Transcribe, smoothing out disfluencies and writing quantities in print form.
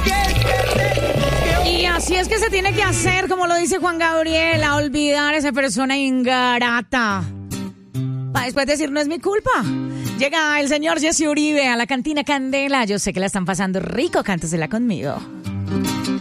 Y así es que se tiene que hacer, como lo dice Juan Gabriel, a olvidar a esa persona ingrata. Para después decir, no es mi culpa. Llega el señor Jesse Uribe a la cantina Candela. Yo sé que la están pasando rico, cántesela conmigo.